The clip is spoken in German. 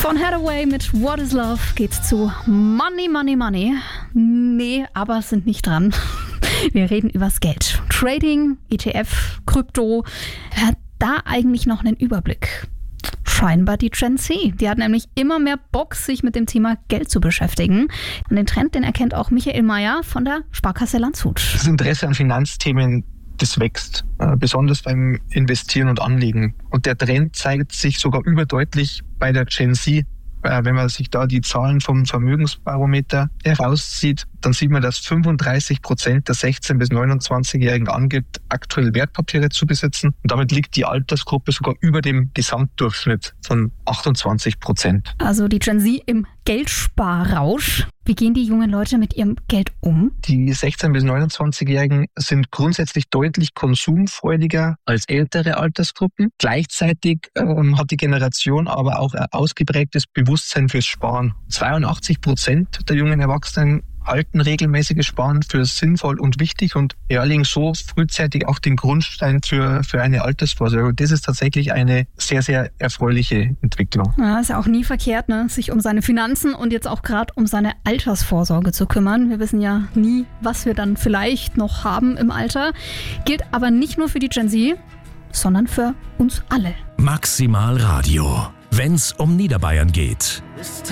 Von Hathaway mit What is Love geht's zu Money, Money, Money. Nee, aber sind nicht dran. Wir reden übers Geld. Trading, ETF, Krypto. Wer hat da eigentlich noch einen Überblick? Scheinbar die Gen Z. Die hat nämlich immer mehr Bock, sich mit dem Thema Geld zu beschäftigen. Und den Trend, den erkennt auch Michael Mayer von der Sparkasse Landshut. Das Interesse an Finanzthemen, das wächst, besonders beim Investieren und Anlegen. Und der Trend zeigt sich sogar überdeutlich bei der Gen Z. Wenn man sich da die Zahlen vom Vermögensbarometer herauszieht, dann sieht man, dass 35% der 16- bis 29-Jährigen angibt, aktuell Wertpapiere zu besitzen. Und damit liegt die Altersgruppe sogar über dem Gesamtdurchschnitt von 28%. Also die Gen Z im Geldsparrausch. Wie gehen die jungen Leute mit ihrem Geld um? Die 16- bis 29-Jährigen sind grundsätzlich deutlich konsumfreudiger als ältere Altersgruppen. Gleichzeitig hat die Generation aber auch ein ausgeprägtes Bewusstsein fürs Sparen. 82% der jungen Erwachsenen halten regelmäßiges Sparen für sinnvoll und wichtig und legen so frühzeitig auch den Grundstein für eine Altersvorsorge. Das ist tatsächlich eine sehr, sehr erfreuliche Entwicklung. Ja, ist ja auch nie verkehrt, sich um seine Finanzen und jetzt auch gerade um seine Altersvorsorge zu kümmern. Wir wissen ja nie, was wir dann vielleicht noch haben im Alter. Gilt aber nicht nur für die Gen Z, sondern für uns alle. Maximal Radio, wenn's um Niederbayern geht.